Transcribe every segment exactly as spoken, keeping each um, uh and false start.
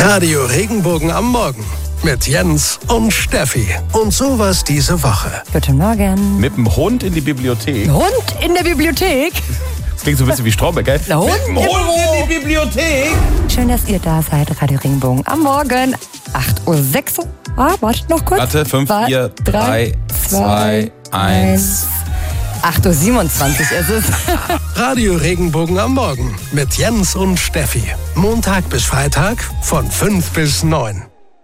Radio Regenbogen am Morgen mit Jens und Steffi. Und sowas diese Woche. Guten Morgen. Mit dem Hund in die Bibliothek. Hund in der Bibliothek? Das klingt so ein bisschen wie Stromberg, gell? Der Hund, Mit dem Hund in die Bibliothek. Schön, dass ihr da seid. Radio Regenbogen am Morgen. acht Uhr sechs. Ah, wartet noch kurz. Warte, fünf, vier, drei, zwei, eins. acht Uhr siebenundzwanzig ist es. Radio Regenbogen am Morgen mit Jens und Steffi. Montag bis Freitag von fünf bis neun.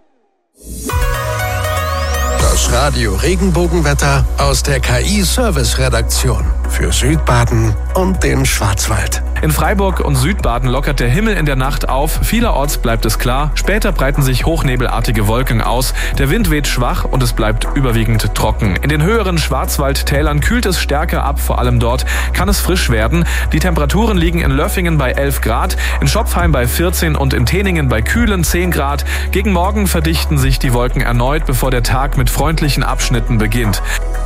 Das Radio Regenbogenwetter aus der K I-Service-Redaktion für Südbaden und den Schwarzwald. In Freiburg und Südbaden lockert der Himmel in der Nacht auf. Vielerorts bleibt es klar. Später breiten sich hochnebelartige Wolken aus. Der Wind weht schwach und es bleibt überwiegend trocken. In den höheren Schwarzwaldtälern kühlt es stärker ab. Vor allem dort kann es frisch werden. Die Temperaturen liegen in Löffingen bei elf Grad, in Schopfheim bei vierzehn und in Teningen bei kühlen zehn Grad. Gegen Morgen verdichten sich die Wolken erneut, bevor der Tag mit freundlichen Abschnitten beginnt.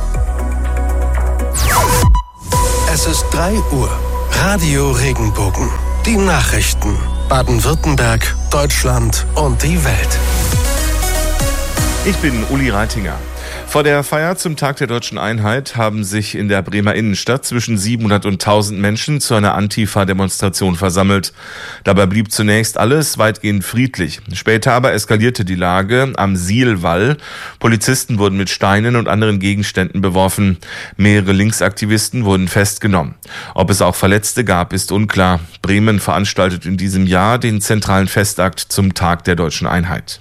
Es ist drei Uhr. Radio Regenbogen. Die Nachrichten. Baden-Württemberg, Deutschland und die Welt. Ich bin Uli Reitinger. Vor der Feier zum Tag der Deutschen Einheit haben sich in der Bremer Innenstadt zwischen siebenhundert und tausend Menschen zu einer Antifa-Demonstration versammelt. Dabei blieb zunächst alles weitgehend friedlich. Später aber eskalierte die Lage am Sielwall. Polizisten wurden mit Steinen und anderen Gegenständen beworfen. Mehrere Linksaktivisten wurden festgenommen. Ob es auch Verletzte gab, ist unklar. Bremen veranstaltet in diesem Jahr den zentralen Festakt zum Tag der Deutschen Einheit.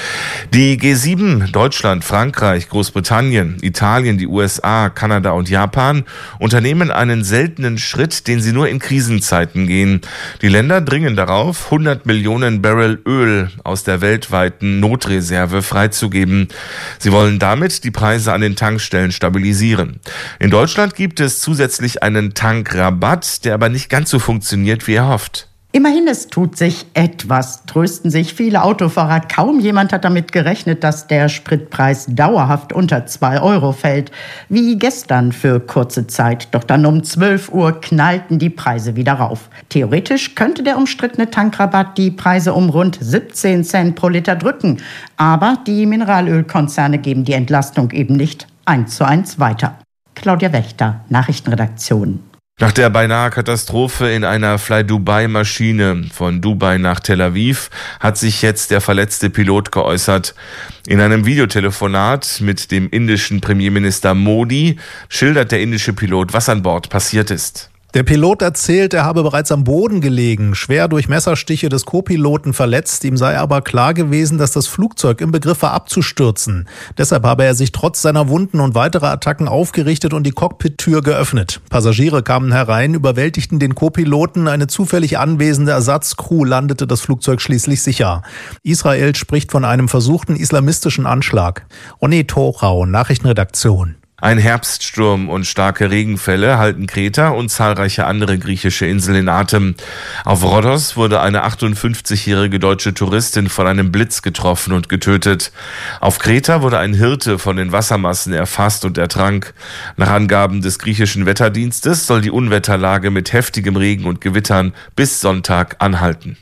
Die G sieben, Deutschland, Frankreich, Großbritannien, Italien, die U S A, Kanada und Japan unternehmen einen seltenen Schritt, den sie nur in Krisenzeiten gehen. Die Länder dringen darauf, hundert Millionen Barrel Öl aus der weltweiten Notreserve freizugeben. Sie wollen damit die Preise an den Tankstellen stabilisieren. In Deutschland gibt es zusätzlich einen Tankrabatt, der aber nicht ganz so funktioniert, wie erhofft. Immerhin, es tut sich etwas, trösten sich viele Autofahrer. Kaum jemand hat damit gerechnet, dass der Spritpreis dauerhaft unter zwei Euro fällt. Wie gestern für kurze Zeit. Doch dann um zwölf Uhr knallten die Preise wieder rauf. Theoretisch könnte der umstrittene Tankrabatt die Preise um rund siebzehn Cent pro Liter drücken. Aber die Mineralölkonzerne geben die Entlastung eben nicht eins zu eins weiter. Claudia Wächter, Nachrichtenredaktion. Nach der beinahe Katastrophe in einer Fly-Dubai-Maschine von Dubai nach Tel Aviv hat sich jetzt der verletzte Pilot geäußert. In einem Videotelefonat mit dem indischen Premierminister Modi schildert der indische Pilot, was an Bord passiert ist. Der Pilot erzählt, er habe bereits am Boden gelegen, schwer durch Messerstiche des Co-Piloten verletzt. Ihm sei aber klar gewesen, dass das Flugzeug im Begriff war abzustürzen. Deshalb habe er sich trotz seiner Wunden und weiterer Attacken aufgerichtet und die Cockpit-Tür geöffnet. Passagiere kamen herein, überwältigten den Co-Piloten. Eine zufällig anwesende Ersatzcrew landete das Flugzeug schließlich sicher. Israel spricht von einem versuchten islamistischen Anschlag. Ronny Thorau, Nachrichtenredaktion. Ein Herbststurm und starke Regenfälle halten Kreta und zahlreiche andere griechische Inseln in Atem. Auf Rhodos wurde eine achtundfünfzigjährige deutsche Touristin von einem Blitz getroffen und getötet. Auf Kreta wurde ein Hirte von den Wassermassen erfasst und ertrank. Nach Angaben des griechischen Wetterdienstes soll die Unwetterlage mit heftigem Regen und Gewittern bis Sonntag anhalten.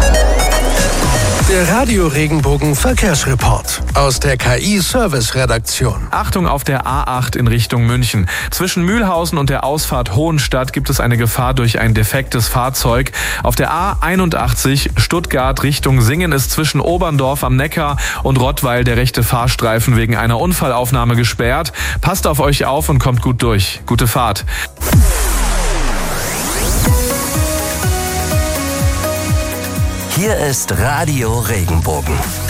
Der Radio Regenbogen Verkehrsreport aus der K I-Service-Redaktion. Achtung auf der A acht in Richtung München. Zwischen Mühlhausen und der Ausfahrt Hohenstadt gibt es eine Gefahr durch ein defektes Fahrzeug. Auf der A einundachtzig Stuttgart Richtung Singen ist zwischen Oberndorf am Neckar und Rottweil der rechte Fahrstreifen wegen einer Unfallaufnahme gesperrt. Passt auf euch auf und kommt gut durch. Gute Fahrt. Hier ist Radio Regenbogen.